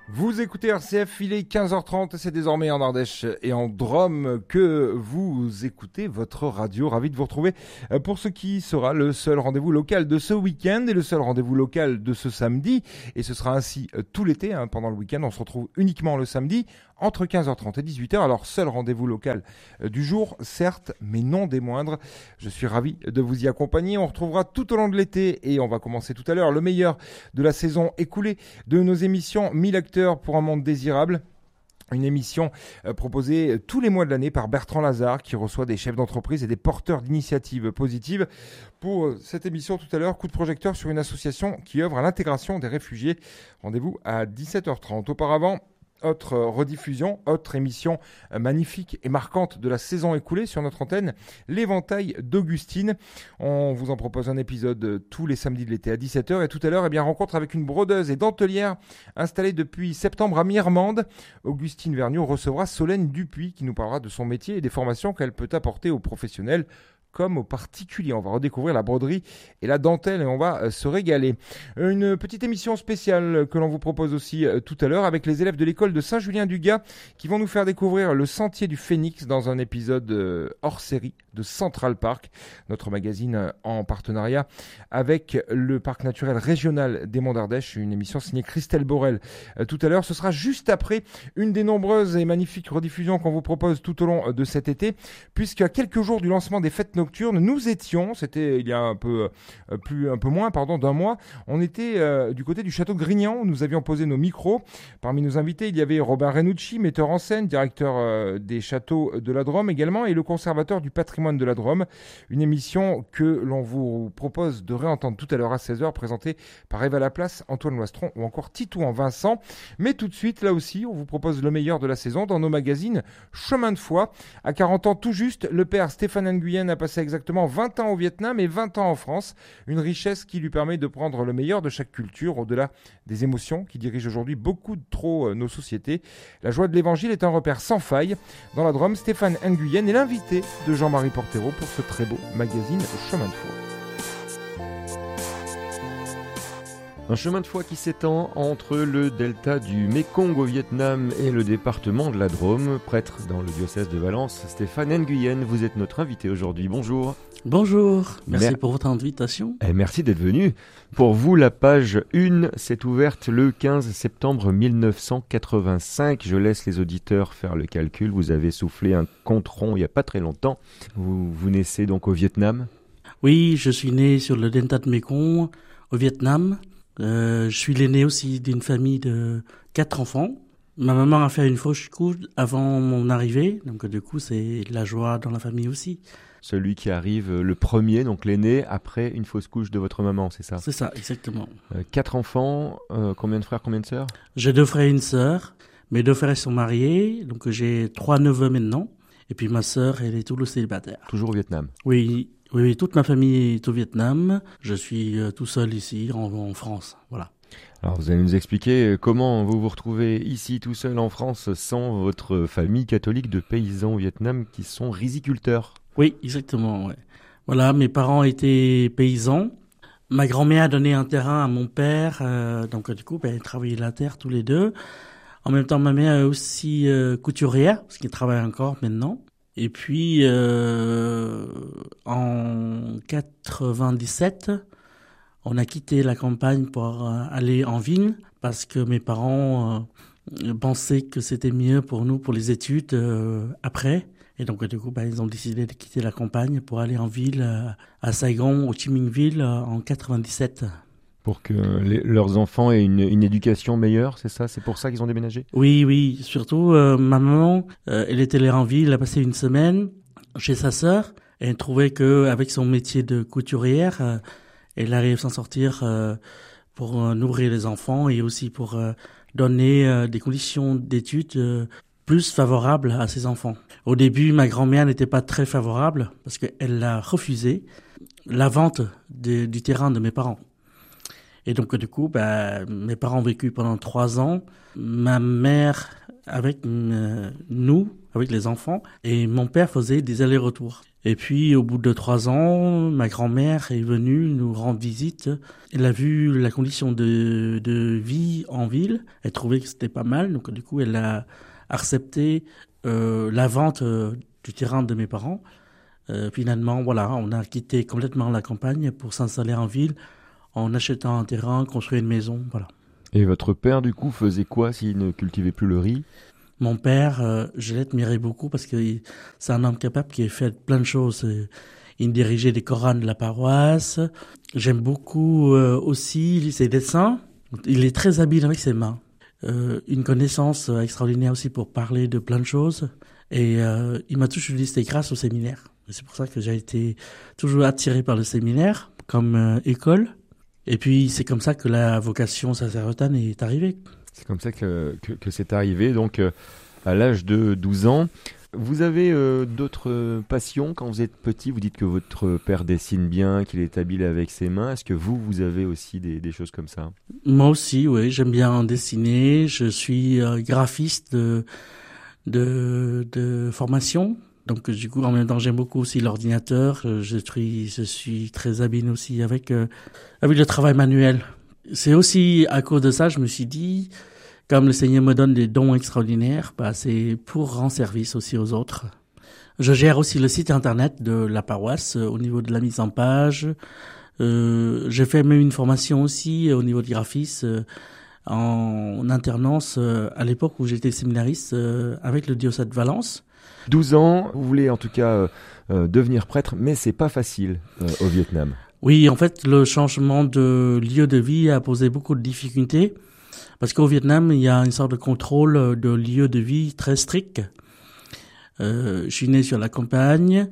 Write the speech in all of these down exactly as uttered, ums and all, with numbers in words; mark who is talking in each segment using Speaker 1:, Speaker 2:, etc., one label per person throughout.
Speaker 1: Vous écoutez R C F, il est quinze heures trente, c'est désormais en Ardèche et en Drôme que vous écoutez votre radio. Ravi de vous retrouver pour ce qui sera le seul rendez-vous local de ce week-end et le seul rendez-vous local de ce samedi. Et ce sera ainsi tout l'été, hein, pendant le week-end. On se retrouve uniquement le samedi entre quinze heures trente et dix-huit heures. Alors, seul rendez-vous local du jour, certes, mais non des moindres. Je suis ravi de vous y accompagner. On retrouvera tout au long de l'été et on va commencer tout à l'heure le meilleur de la saison écoulée de nos émissions mille acteurs pour un monde désirable. Une émission euh, proposée tous les mois de l'année par Bertrand Lazare qui reçoit des chefs d'entreprise et des porteurs d'initiatives positives. Pour euh, cette émission tout à l'heure, coup de projecteur sur une association qui œuvre à l'intégration des réfugiés. Rendez-vous à dix-sept heures trente. Auparavant, autre rediffusion, autre émission magnifique et marquante de la saison écoulée sur notre antenne, l'éventail d'Augustine. On vous en propose un épisode tous les samedis de l'été à dix-sept heures. Et tout à l'heure, eh bien, rencontre avec une brodeuse et dentelière installée depuis septembre à Mirmande. Augustine Vergniaud recevra Solène Dupuis qui nous parlera de son métier et des formations qu'elle peut apporter aux professionnels comme aux particuliers. On va redécouvrir la broderie et la dentelle et on va euh, se régaler. Une petite émission spéciale que l'on vous propose aussi euh, tout à l'heure avec les élèves de l'école de Saint-Julien-du-Gard qui vont nous faire découvrir le Sentier du Phénix dans un épisode euh, hors série de Central Park, notre magazine euh, en partenariat avec le Parc naturel régional des Monts d'Ardèche, une émission signée Christelle Borel. Euh, tout à l'heure, ce sera juste après une des nombreuses et magnifiques rediffusions qu'on vous propose tout au long de cet été, puisqu'à quelques jours du lancement des fêtes nocturnes, nous étions, c'était il y a un peu euh, plus un peu moins pardon d'un mois, on était euh, du côté du château Grignan où nous avions posé nos micros. Parmi nos invités, il y avait Robin Renucci, metteur en scène, directeur euh, des châteaux de la Drôme également et le conservateur du patrimoine de la Drôme. Une émission que l'on vous propose de réentendre tout à l'heure à seize heures, présentée par Eva Laplace, Antoine Loistron ou encore Titouan Vincent. Mais tout de suite, là aussi, on vous propose le meilleur de la saison dans nos magazines Chemin de foi. À quarante ans tout juste, le père Stéphane Nguyen a passé exactement vingt ans au Vietnam et vingt ans en France. Une richesse qui lui permet de prendre le meilleur de chaque culture au-delà des émotions qui dirigent aujourd'hui beaucoup trop nos sociétés. La joie de l'évangile est un repère sans faille. Dans la Drôme, Stéphane Nguyen est l'invité de Jean-Marie Portero pour ce très beau magazine Chemin de foi.
Speaker 2: Un chemin de foi qui s'étend entre le delta du Mékong au Vietnam et le département de la Drôme. Prêtre dans le diocèse de Valence, Stéphane Nguyen, vous êtes notre invité aujourd'hui. Bonjour.
Speaker 3: Bonjour, merci
Speaker 2: Mer-
Speaker 3: pour votre invitation.
Speaker 2: Et merci d'être venu. Pour vous, la page un s'est ouverte le quinze septembre mille neuf cent quatre-vingt-cinq. Je laisse les auditeurs faire le calcul. Vous avez soufflé un compte rond il n'y a pas très longtemps. Vous, vous naissez donc au Vietnam ?
Speaker 3: Oui, je suis né sur le delta de Mékong, au Vietnam. Euh, je suis l'aîné aussi d'une famille de quatre enfants. Ma maman a fait une fausse couche avant mon arrivée, donc du coup c'est la joie dans la famille aussi.
Speaker 2: Celui qui arrive le premier, donc l'aîné, après une fausse couche de votre maman, c'est ça ?
Speaker 3: C'est ça, exactement.
Speaker 2: Euh, quatre enfants, euh, combien de frères, combien de sœurs ?
Speaker 3: J'ai deux frères et une sœur. Mes deux frères sont mariés, donc j'ai trois neveux maintenant. Et puis ma sœur, elle est toujours célibataire.
Speaker 2: Toujours au Vietnam ?
Speaker 3: Oui. Oui, oui, toute ma famille est au Vietnam. Je suis euh, tout seul ici, en, en France. Voilà.
Speaker 2: Alors, vous allez nous expliquer comment vous vous retrouvez ici, tout seul en France, sans votre famille catholique de paysans au Vietnam qui sont riziculteurs.
Speaker 3: Oui, exactement. Ouais. Voilà, mes parents étaient paysans. Ma grand-mère a donné un terrain à mon père. Euh, donc, du coup, ben, ils travaillaient la terre tous les deux. En même temps, ma mère est aussi euh, couturière, parce qu'elle travaille encore maintenant. Et puis, euh, en quatre-vingt-dix-sept, on a quitté la campagne pour euh, aller en ville parce que mes parents euh, pensaient que c'était mieux pour nous, pour les études euh, après. Et donc, du coup, bah, ils ont décidé de quitter la campagne pour aller en ville, euh, à Saigon, au Chi Minh Ville, euh, en quatre-vingt-dix-sept.
Speaker 2: Pour que les, leurs enfants aient une, une éducation meilleure, c'est ça ? C'est pour ça qu'ils ont déménagé ?
Speaker 3: Oui, oui. Surtout, euh, ma maman, euh, elle était allée en ville, elle a passé une semaine chez sa sœur. Et elle trouvait qu'avec son métier de couturière, euh, elle arrive à s'en sortir euh, pour euh, nourrir les enfants et aussi pour euh, donner euh, des conditions d'études euh, plus favorables à ses enfants. Au début, ma grand-mère n'était pas très favorable parce qu'elle a refusé la vente de, du terrain de mes parents. Et donc, du coup, bah, mes parents ont vécu pendant trois ans. Ma mère avec euh, nous, avec les enfants, et mon père faisait des allers-retours. Et puis, au bout de trois ans, ma grand-mère est venue nous rendre visite. Elle a vu la condition de, de vie vie en ville. Elle trouvait que c'était pas mal, donc du coup, elle a accepté euh, la vente euh, du terrain de mes parents. Euh, finalement, voilà, on a quitté complètement la campagne pour s'installer en ville en achetant un terrain, construire une maison, voilà.
Speaker 2: Et votre père, du coup, faisait quoi s'il ne cultivait plus le riz ?
Speaker 3: Mon père, euh, je l'admirais beaucoup parce que il, c'est un homme capable qui a fait plein de choses. Il dirigeait des chorales de la paroisse. J'aime beaucoup euh, aussi ses dessins. Il est très habile avec ses mains. Euh, une connaissance extraordinaire aussi pour parler de plein de choses. Et euh, il m'a toujours dit que c'était grâce au séminaire. Et c'est pour ça que j'ai été toujours attiré par le séminaire comme euh, école. Et puis c'est comme ça que la vocation sacerdotale est arrivée.
Speaker 2: C'est comme ça que, que, que c'est arrivé, donc euh, à l'âge de douze ans. Vous avez euh, d'autres passions quand vous êtes petit ? Vous dites que votre père dessine bien, qu'il est habile avec ses mains. Est-ce que vous, vous avez aussi des, des choses comme ça ?
Speaker 3: Moi aussi, oui, j'aime bien dessiner. Je suis euh, graphiste de, de, de formation. Donc du coup, en même temps, j'aime beaucoup aussi l'ordinateur. Je suis, je suis très habile aussi avec, euh, avec le travail manuel. C'est aussi à cause de ça, je me suis dit, comme le Seigneur me donne des dons extraordinaires, bah, c'est pour rendre service aussi aux autres. Je gère aussi le site internet de la paroisse euh, au niveau de la mise en page. Euh, j'ai fait même une formation aussi au niveau du graphisme euh, en, en alternance euh, à l'époque où j'étais séminariste euh, avec le diocèse de Valence.
Speaker 2: douze ans, vous voulez en tout cas euh, euh, devenir prêtre, mais c'est pas facile euh, au Vietnam.
Speaker 3: Oui, en fait, le changement de lieu de vie a posé beaucoup de difficultés parce qu'au Vietnam, il y a une sorte de contrôle de lieu de vie très strict. Euh, je suis né sur la campagne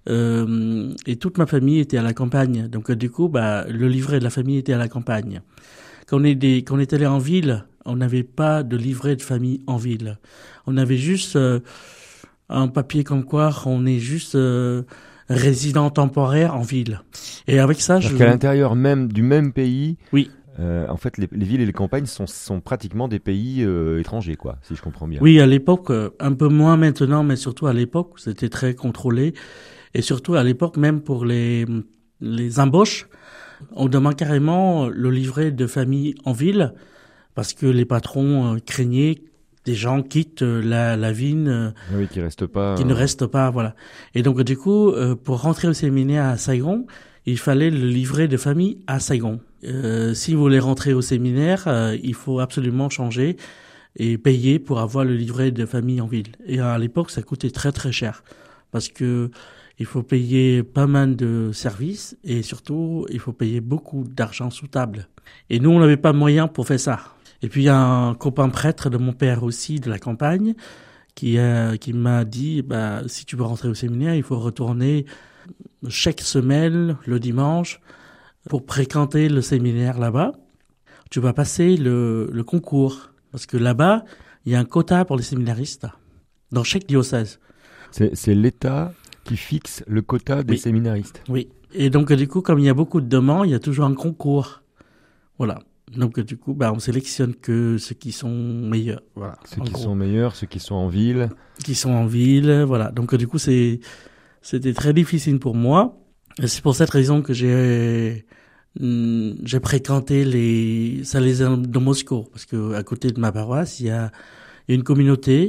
Speaker 3: euh, et toute ma famille était à la campagne. Donc du coup, bah, le livret de la famille était à la campagne. Quand on, est des, quand on est allé en ville, on n'avait pas de livret de famille en ville. On avait juste euh, un papier comme quoi on est juste... Euh, résident temporaire en ville. Et avec ça,
Speaker 2: Parce
Speaker 3: je...
Speaker 2: qu'à l'intérieur même du même pays,
Speaker 3: oui.
Speaker 2: euh, en fait, les, les villes et les campagnes sont, sont pratiquement des pays euh, étrangers, quoi, si je comprends bien.
Speaker 3: Oui, à l'époque, un peu moins maintenant, mais surtout à l'époque, c'était très contrôlé. Et surtout à l'époque, même pour les, les embauches, on demande carrément le livret de famille en ville, parce que les patrons craignaient des gens quittent la, la vigne, euh,
Speaker 2: oui, qui restent pas,
Speaker 3: qui euh... ne restent pas, voilà. Et donc du coup, euh, pour rentrer au séminaire à Saigon, il fallait le livret de famille à Saigon. Euh, si vous voulez rentrer au séminaire, euh, il faut absolument changer et payer pour avoir le livret de famille en ville. Et à l'époque, ça coûtait très très cher parce que il faut payer pas mal de services et surtout, il faut payer beaucoup d'argent sous table. Et nous, on n'avait pas moyen pour faire ça. Et puis il y a un copain prêtre de mon père aussi, de la campagne, qui, euh, qui m'a dit, bah, si tu veux rentrer au séminaire, il faut retourner chaque semaine, le dimanche, pour fréquenter le séminaire là-bas. Tu vas passer le, le concours. Parce que là-bas, il y a un quota pour les séminaristes, dans chaque diocèse.
Speaker 2: C'est, c'est l'État qui fixe le quota des
Speaker 3: oui.
Speaker 2: séminaristes.
Speaker 3: Oui. Et donc du coup, comme il y a beaucoup de demandes, il y a toujours un concours. Voilà. Donc du coup, bah, on sélectionne que ceux qui sont meilleurs. Voilà,
Speaker 2: ceux qui gros. sont meilleurs, ceux qui sont en ville.
Speaker 3: Qui sont en ville, voilà. Donc du coup, c'est c'était très difficile pour moi. Et c'est pour cette raison que j'ai j'ai fréquenté les Salésiens de Moscou, parce que à côté de ma paroisse, il y a une communauté.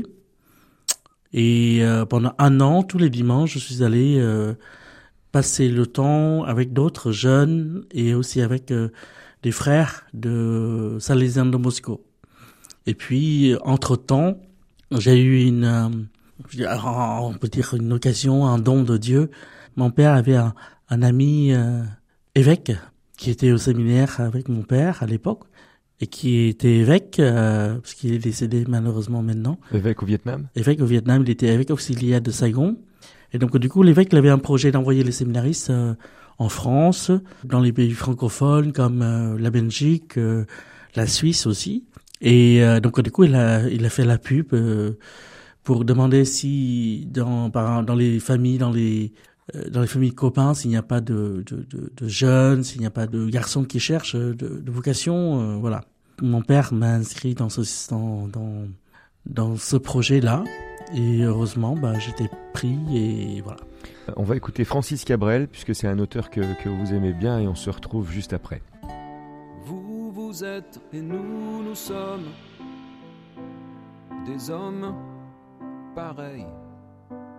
Speaker 3: Et euh, pendant un an, tous les dimanches, je suis allé euh, passer le temps avec d'autres jeunes et aussi avec euh, des frères de Salésiens de Moscou. Et puis, entre-temps, j'ai eu une, euh, on peut dire une occasion, un don de Dieu. Mon père avait un, un ami euh, évêque qui était au séminaire avec mon père à l'époque et qui était évêque, euh, parce qu'il est décédé malheureusement maintenant.
Speaker 2: Évêque au Vietnam ?
Speaker 3: Évêque au Vietnam, il était évêque auxiliaire de Saigon. Et donc, du coup, l'évêque il avait un projet d'envoyer les séminaristes euh, en France, dans les pays francophones comme euh, la Belgique, euh, la Suisse aussi. Et euh, donc du coup, il a il a fait la pub euh, pour demander si dans par, dans les familles, dans les euh, dans les familles de copains, s'il n'y a pas de de, de, de jeunes, s'il n'y a pas de garçons qui cherchent de, de vocation, euh, voilà. Mon père m'a inscrit dans ce dans dans, dans ce projet-là. Et heureusement, bah, j'étais pris et voilà.
Speaker 2: On va écouter Francis Cabrel, puisque c'est un auteur que, que vous aimez bien, et on se retrouve juste après.
Speaker 4: Vous vous vous êtes et nous, nous sommes des hommes pareils.